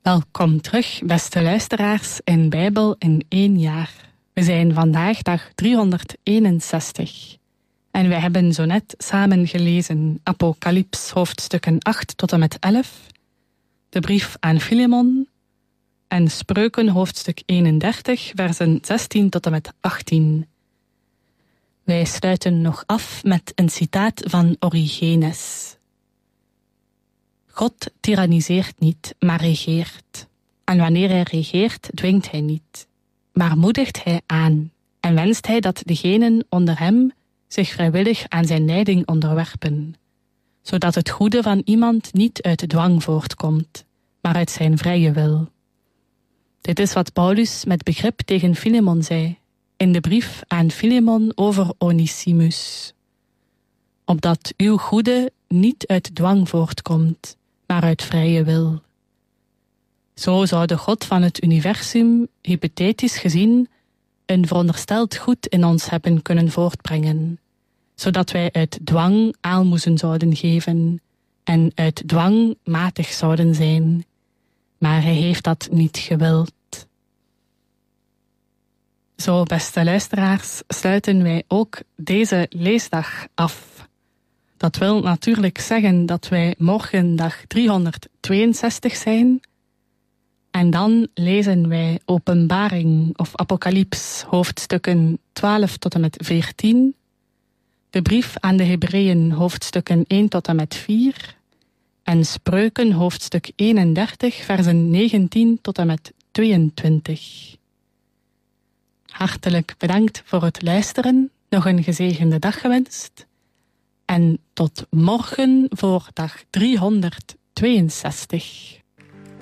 Welkom terug, beste luisteraars, in Bijbel in 1 jaar. We zijn vandaag dag 361. En we hebben zo net samen gelezen Apocalyps hoofdstukken 8 tot en met 11, de brief aan Filemon en Spreuken hoofdstuk 31, versen 16 tot en met 18. Wij sluiten nog af met een citaat van Origenes. God tyranniseert niet, maar regeert. En wanneer hij regeert, dwingt hij niet, maar moedigt hij aan en wenst hij dat degenen onder hem zich vrijwillig aan zijn leiding onderwerpen, zodat het goede van iemand niet uit dwang voortkomt, maar uit zijn vrije wil. Dit is wat Paulus met begrip tegen Filemon zei, in de brief aan Filemon over Onesimus. Opdat uw goede niet uit dwang voortkomt, maar uit vrije wil. Zo zou de God van het universum, hypothetisch gezien, een verondersteld goed in ons hebben kunnen voortbrengen, zodat wij uit dwang aalmoezen zouden geven en uit dwang matig zouden zijn. Maar hij heeft dat niet gewild. Zo, beste luisteraars, sluiten wij ook deze leesdag af. Dat wil natuurlijk zeggen dat wij morgen dag 362 zijn. En dan lezen wij Openbaring of Apocalyps hoofdstukken 12 tot en met 14. De brief aan de Hebreeën hoofdstukken 1 tot en met 4. En Spreuken hoofdstuk 31 versen 19 tot en met 22. Hartelijk bedankt voor het luisteren. Nog een gezegende dag gewenst. En tot morgen voor dag 362.